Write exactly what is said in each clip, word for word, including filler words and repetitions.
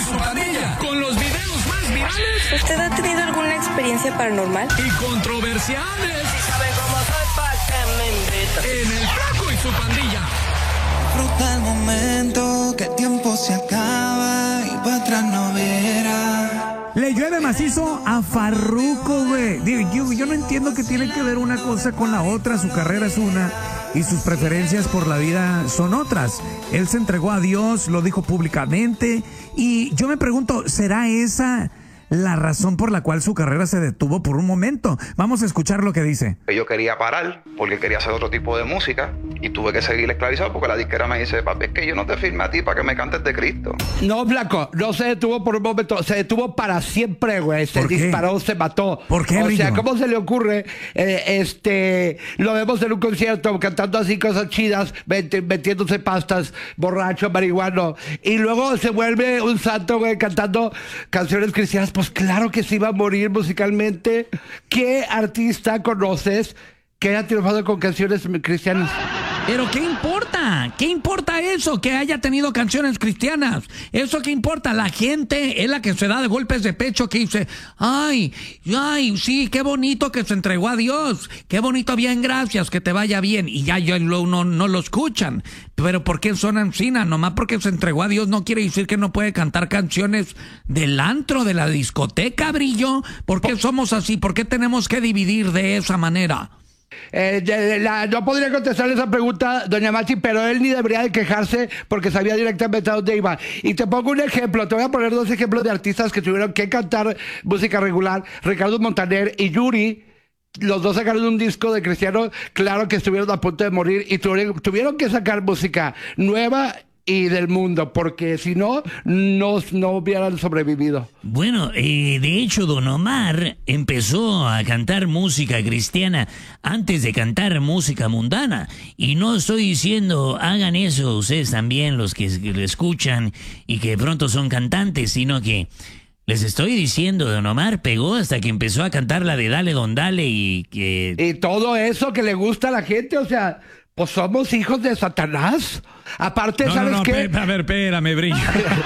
su pandilla, con los videos más virales. ¿Usted ha tenido alguna experiencia paranormal? Y controversiales. Si saben cómo soy, pa' que me invitan. En el Flaco y su pandilla. Disfruta el momento, que el tiempo se acaba y para atrás no verá. Le llueve macizo a Farruko, güey. Digo, yo, yo no entiendo que tiene que ver una cosa con la otra. Su carrera es una y sus preferencias por la vida son otras. Él se entregó a Dios, lo dijo públicamente. Y yo me pregunto, ¿será esa la razón por la cual su carrera se detuvo por un momento? Vamos a escuchar lo que dice. Yo quería parar porque quería hacer otro tipo de música y tuve que seguir esclavizado porque la disquera me dice, papi, es que yo no te firmé a ti para que me cantes de Cristo. No, Flaco, no se detuvo por un momento, se detuvo para siempre, güey. Se disparó, se mató. ¿Por qué, O Brillo? sea, ¿cómo se le ocurre? Eh, este, lo vemos en un concierto cantando así cosas chidas, meti- metiéndose pastas, borracho, marihuano, y luego se vuelve un santo, güey, cantando canciones cristianas. Pues claro que se iba a morir musicalmente. ¿Qué artista conoces que haya triunfado con canciones cristianas? Pero ¿qué importa? ¿Qué importa eso? Que haya tenido canciones cristianas. ¿Eso qué importa? La gente es la que se da de golpes de pecho, que dice, ay, ay, sí, qué bonito que se entregó a Dios. Qué bonito, bien, gracias, que te vaya bien. Y ya, ya lo, no, no lo escuchan. Pero ¿por qué son encina? Nomás porque se entregó a Dios no quiere decir que no puede cantar canciones del antro, de la discoteca, Brillo. ¿Por qué somos así? ¿Por qué tenemos que dividir de esa manera? Eh, de, de la, no podría contestarle esa pregunta, doña Machi, pero él ni debería de quejarse porque sabía directamente a dónde iba. Y te pongo un ejemplo, te voy a poner dos ejemplos de artistas que tuvieron que cantar música regular. Ricardo Montaner y Yuri, los dos sacaron un disco de cristiano, claro que estuvieron a punto de morir y tuvieron, tuvieron que sacar música nueva y del mundo, porque si no, no, no hubieran sobrevivido. Bueno, eh, de hecho, Don Omar empezó a cantar música cristiana antes de cantar música mundana. Y no estoy diciendo hagan eso ustedes también, los que lo escuchan y que de pronto son cantantes, sino que les estoy diciendo, Don Omar pegó hasta que empezó a cantar la de Dale Don Dale y que... Y todo eso que le gusta a la gente, o sea, pues somos hijos de Satanás. Aparte, No, ¿sabes no, no, qué? pe- a ver, espérame, Brillo.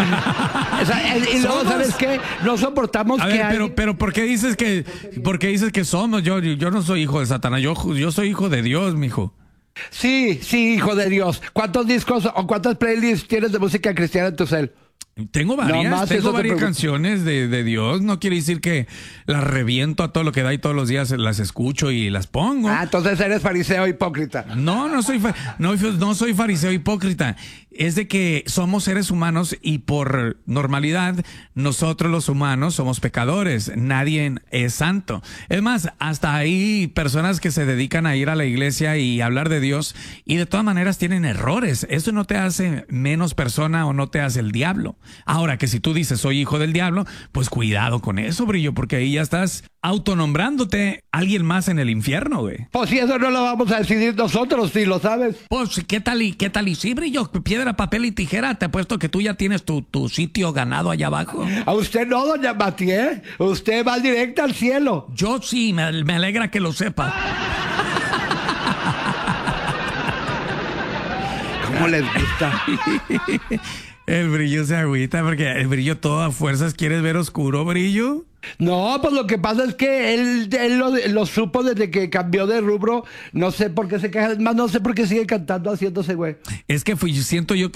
O sea, y luego, Somos- ¿sabes qué? No soportamos A que ver, alguien- pero, pero ¿por qué dices que, por qué dices que somos? Yo, yo no soy hijo de Satanás, yo, yo soy hijo de Dios, mijo. Sí, sí, hijo de Dios. ¿Cuántos discos o cuántas playlists tienes de música cristiana en tu cel? Tengo varias, No más eso tengo te varias pregunto. canciones de, de Dios. No quiere decir que las reviento a todo lo que da y todos los días las escucho y las pongo. Ah, entonces eres fariseo hipócrita. No, no soy, fa- no, no soy fariseo hipócrita. Es de que somos seres humanos y por normalidad nosotros los humanos somos pecadores. Nadie es santo. Es más, hasta hay personas que se dedican a ir a la iglesia y hablar de Dios y de todas maneras tienen errores. Eso no te hace menos persona o no te hace el diablo. Ahora que si tú dices soy hijo del diablo, pues cuidado con eso, Brillo, porque ahí ya estás autonombrándote alguien más en el infierno, güey. Pues si eso no lo vamos a decidir nosotros, si lo sabes. Pues, ¿qué tal y qué tal y sí, Brillo? Piedra, papel y tijera. Te apuesto que tú ya tienes tu, tu sitio ganado allá abajo. A usted no, doña Mati, ¿eh? Usted va directa al cielo. Yo sí, me, me alegra que lo sepa. ¿Cómo les gusta? El Brillo se agüita porque el Brillo todo a fuerzas. ¿Quieres ver oscuro, Brillo? No, pues lo que pasa es que él, él lo, lo supo desde que cambió de rubro. No sé por qué se queja, más no sé por qué sigue cantando haciéndose, güey. Es que fui, siento yo que